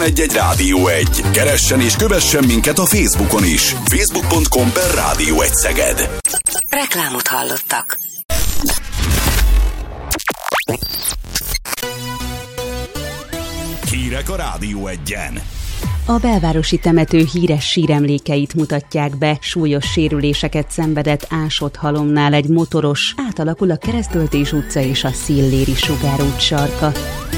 Legyen egy Rádió 1. Keressen és kövessen minket a Facebookon is. Facebook.com/Rádió 1 Szeged. Reklámot hallottak. Hírek a Rádió 1-en. A belvárosi temető híres síremlékeit mutatják be. Súlyos sérüléseket szenvedett Ásott halomnál egy motoros, átalakul a Keresztöltés utca és a Szilléri sugárút sarka.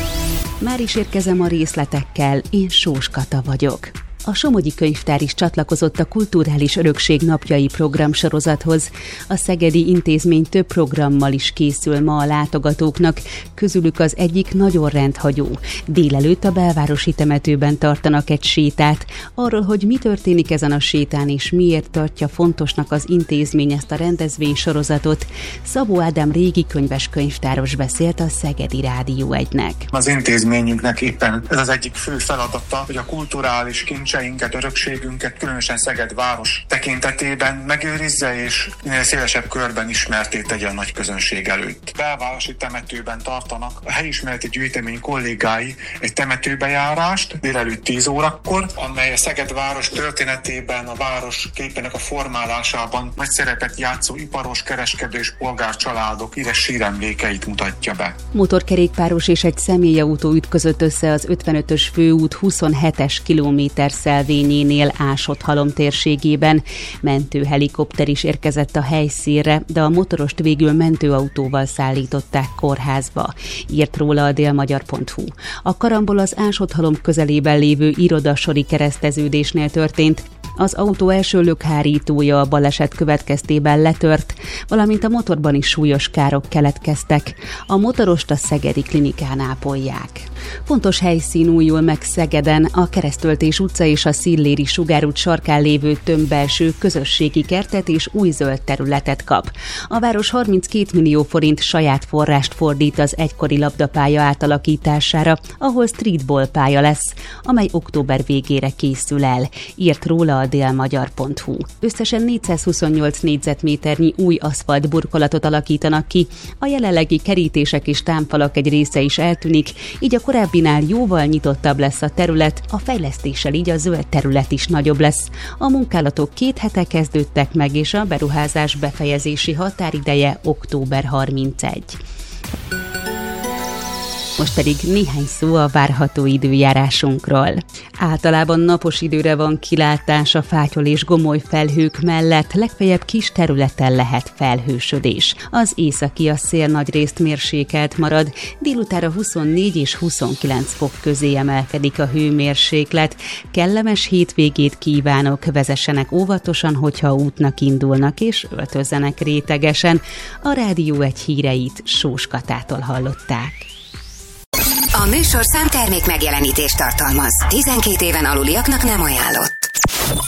Már is érkezem a részletekkel, én Sós Kata vagyok. A Somogyi Könyvtár is csatlakozott a Kulturális Örökség napjai programsorozathoz. A szegedi intézmény több programmal is készül ma a látogatóknak, közülük az egyik nagyon rendhagyó. Délelőtt a belvárosi temetőben tartanak egy sétát. Arról, hogy mi történik ezen a sétán és miért tartja fontosnak az intézmény ezt a rendezvénysorozatot, Szabó Ádám régi könyves könyvtáros beszélt a Szegedi Rádió 1-nek. Az intézményünknek éppen ez az egyik fő feladata, hogy a kulturális kincseinket, örökségünket, különösen Szeged város tekintetében megőrizze és minél szélesebb körben ismertté tegye a nagy közönség előtt. Belvárosi temetőben tartanak a helyismereti gyűjtemény kollégái egy temetőbejárást délelőtt 10 órakor, amely a Szeged város történetében, a város képének a formálásában nagy szerepet játszó iparos, kereskedő és polgárcsaládok üres síremlékeit mutatja be. Motorkerékpáros és egy személyautó ütközött össze az 55-ös főút 27-es kilométerszelvényénél Ásott halom térségében. Mentőhelikopter is érkezett a helyszínre, de a motorost végül mentőautóval szállították kórházba, írt róla a délmagyar.hu. A karambol az Ásott halom közelében lévő irodasori kereszteződésnél történt. Az autó első lökhárítója a baleset következtében letört, valamint a motorban is súlyos károk keletkeztek. A motorost a szegedi klinikán ápolják. Fontos helyszín újul meg Szegeden, a Keresztöltés utca és a Szilléri sugárút sarkán lévő tömbbelső közösségi kertet és új zöld területet kap. A város 32 millió forint saját forrást fordít az egykori labdapálya átalakítására, ahol streetball pálya lesz, amely október végére készül el, írt róla a délmagyar.hu. Összesen 428 négyzetméternyi új aszfalt burkolatot alakítanak ki, a jelenlegi kerítések és támfalak egy része is eltűnik, így a korábbinál jóval nyitottabb lesz a terület, a fejlesztéssel így a zöld terület is nagyobb lesz. A munkálatok 2 hete kezdődtek meg, és a beruházás befejezési határideje október 31. Most pedig néhány szó a várható időjárásunkról. Általában napos időre van kilátás a fátyol és gomoly felhők mellett, legfeljebb kis területen lehet felhősödés. Az északi a szél nagyrészt mérsékelt marad, délutánra 24 és 29 fok közé emelkedik a hőmérséklet. Kellemes hétvégét kívánok, vezessenek óvatosan, hogyha útnak indulnak, és öltözzenek rétegesen. A Rádió 1 híreit Sós Katától hallották. A műsorszám termék megjelenítést tartalmaz. 12 éven aluliaknak nem ajánlott.